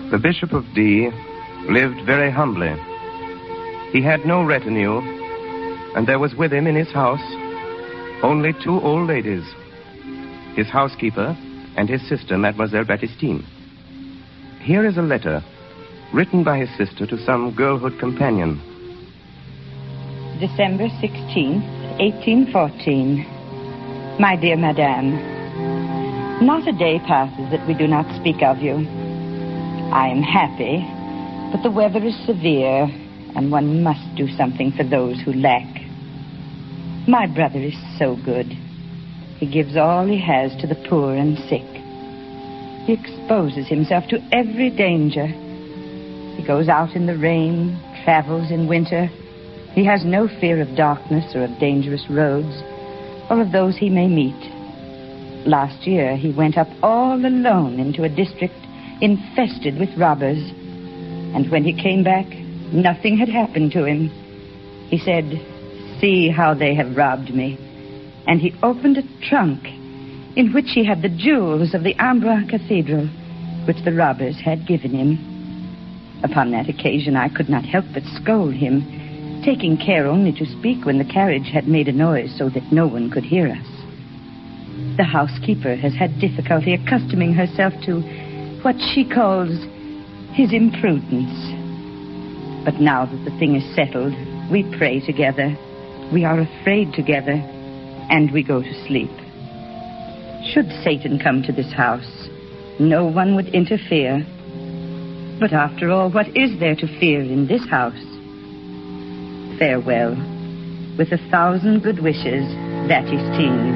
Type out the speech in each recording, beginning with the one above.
The Bishop of D lived very humbly. He had no retinue, and there was with him in his house only 2 old ladies, his housekeeper and his sister, Mademoiselle Baptistine. Here is a letter written by his sister to some girlhood companion. December 16th, 1814. My dear Madame, not a day passes that we do not speak of you. I am happy, but the weather is severe, and one must do something for those who lack. My brother is so good. He gives all he has to the poor and sick. He exposes himself to every danger. He goes out in the rain, travels in winter. He has no fear of darkness or of dangerous roads, or of those he may meet. Last year, he went up all alone into a district infested with robbers. And when he came back, nothing had happened to him. He said, "See how they have robbed me." And he opened a trunk in which he had the jewels of the Amboise Cathedral, which the robbers had given him. Upon that occasion, I could not help but scold him, taking care only to speak when the carriage had made a noise so that no one could hear us. The housekeeper has had difficulty accustoming herself to what she calls his imprudence. But now that the thing is settled, we pray together, we are afraid together, and we go to sleep. Should Satan come to this house, no one would interfere. But after all, what is there to fear in this house? Farewell. With 1,000 good wishes, Baptistine.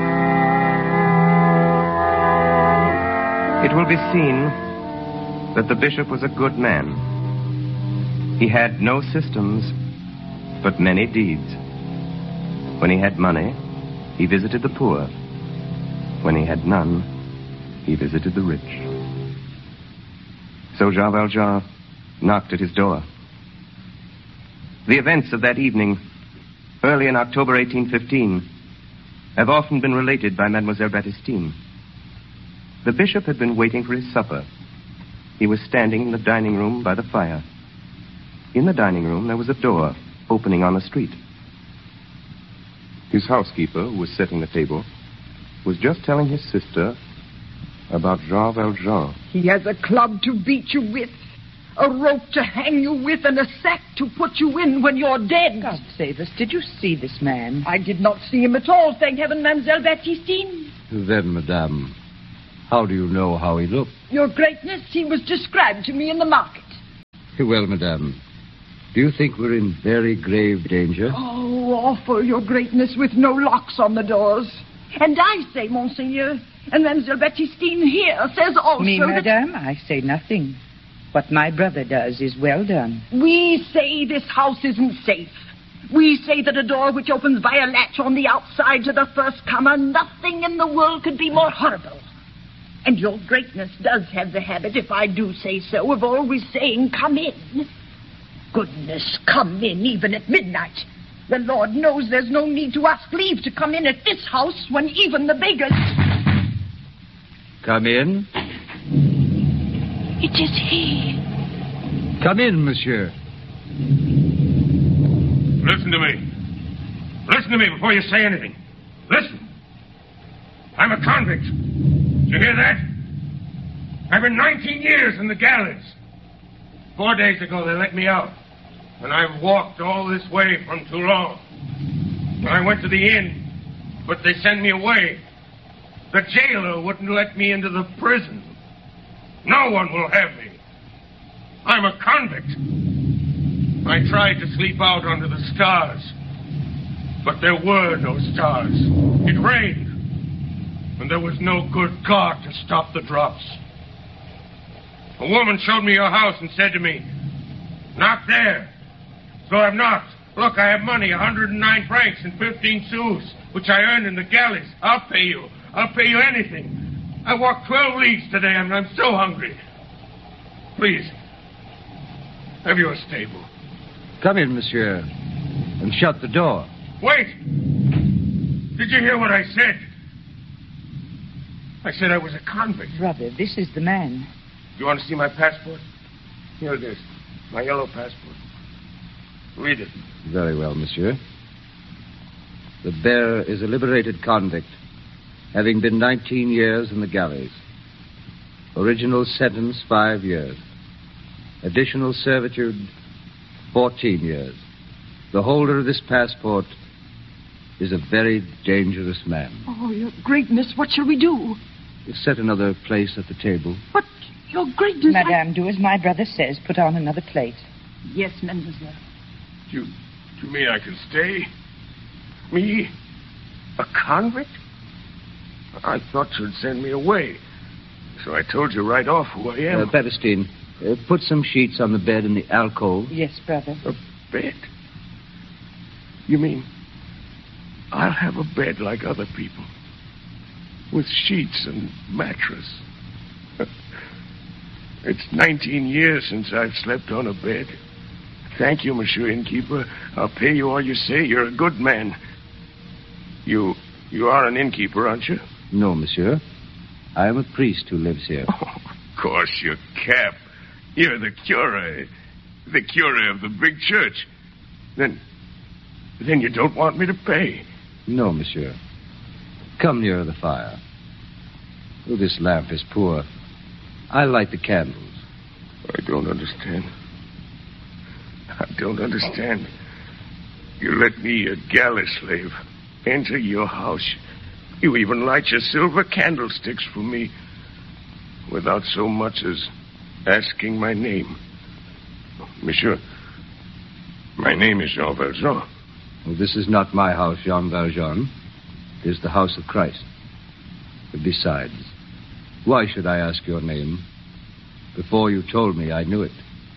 It will be seen that the bishop was a good man. He had no systems, but many deeds. When he had money, he visited the poor. When he had none, he visited the rich. So Jean Valjean knocked at his door. The events of that evening, early in October 1815, have often been related by Mademoiselle Baptistine. The bishop had been waiting for his supper. He was standing in the dining room by the fire. In the dining room, there was a door opening on the street. His housekeeper, who was setting the table, was just telling his sister about Jean Valjean. He has a club to beat you with, a rope to hang you with, and a sack to put you in when you're dead. God save us. Did you see this man? I did not see him at all, thank heaven, Mademoiselle Baptistine. Then, madame, how do you know how he looked? Your Greatness, he was described to me in the market. Well, madame, do you think we're in very grave danger? Oh, awful, Your Greatness, with no locks on the doors. And I say, Monseigneur, and Mademoiselle Baptistine here says also Me, that... madame, I say nothing. What my brother does is well done. We say this house isn't safe. We say that a door which opens by a latch on the outside to the first comer, nothing in the world could be more horrible. And Your Greatness does have the habit, if I do say so, of always saying, "Come in." Goodness, come in even at midnight. The Lord knows there's no need to ask leave to come in at this house when even the beggars... Come in. It is he. Come in, monsieur. Listen to me. Listen to me before you say anything. Listen. I'm a convict. Did you hear that? I've been 19 years in the galleys. 4 days ago, they let me out. And I've walked all this way from Toulon. I went to the inn, but they sent me away. The jailer wouldn't let me into the prison. No one will have me. I'm a convict. I tried to sleep out under the stars, but there were no stars. It rained, and there was no good God to stop the drops. A woman showed me your house and said to me, "Knock there." So I've knocked. Look, I have money, 109 francs and 15 sous, which I earned in the galleys. I'll pay you. I'll pay you anything. I walked 12 leagues today, and I'm so hungry. Please, have you a stable? Come in, monsieur, and shut the door. Wait! Did you hear what I said? I said I was a convict. Brother, this is the man. You want to see my passport? Here it is. My yellow passport. Read it. Very well, monsieur. The bearer is a liberated convict, having been 19 years in the galleys. Original sentence, 5 years. Additional servitude, 14 years. The holder of this passport is a very dangerous man. Oh, Your Greatness, what shall we do? Set another place at the table. But, Your Greatness, Madame, do as my brother says. Put on another plate. Yes, mademoiselle. You mean I can stay? Me? A convict? I thought you'd send me away. So I told you right off who I am. Battistine, put some sheets on the bed in the alcove. Yes, brother. A bed? You mean I'll have a bed like other people? With sheets and mattress? It's 19 years since I've slept on a bed. Thank you, Monsieur Innkeeper. I'll pay you all you say. You're a good man. You are an innkeeper, aren't you? No, monsieur. I am a priest who lives here. Oh, of course, you're Cap. You're the cure. The cure of the big church. Then you don't want me to pay. No, monsieur. Come nearer the fire. Oh, this lamp is poor. I'll light the candles. I don't understand. You let me, a galley slave, enter your house. You even light your silver candlesticks for me without so much as asking my name. Monsieur, my name is Jean Valjean. Well, this is not my house, Jean Valjean. It is the house of Christ. Besides, why should I ask your name? Before you told me, I knew it.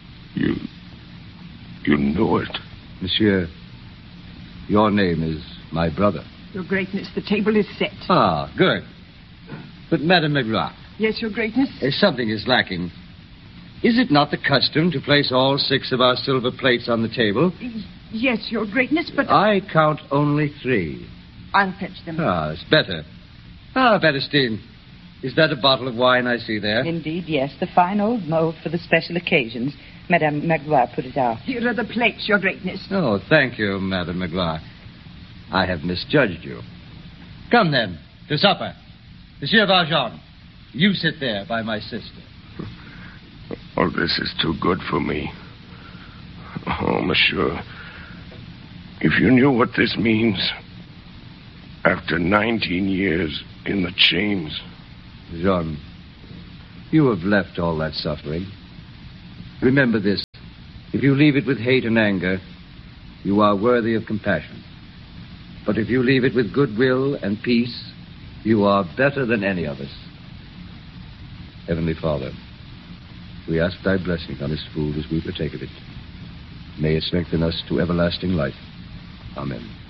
You know it? Monsieur, your name is my brother. Your Greatness, the table is set. Ah, good. But, Madame Magloire. Yes, Your Greatness? Something is lacking. Is it not the custom to place all 6 of our silver plates on the table? Yes, Your Greatness, but... I count only 3. I'll fetch them. Ah, it's better. Ah, Battistine, is that a bottle of wine I see there? Indeed, yes. The fine old mold for the special occasions. Madame Magloire put it out. Here are the plates, Your Greatness. Oh, thank you, Madame Magloire. I have misjudged you. Come, then, to supper. Monsieur Valjean, you sit there by my sister. Oh, this is too good for me. Oh, monsieur, if you knew what this means, after 19 years in the chains. Jean, you have left all that suffering. Remember this. If you leave it with hate and anger, you are worthy of compassion. But if you leave it with goodwill and peace, you are better than any of us. Heavenly Father, we ask thy blessing on this food as we partake of it. May it strengthen us to everlasting life. Amen.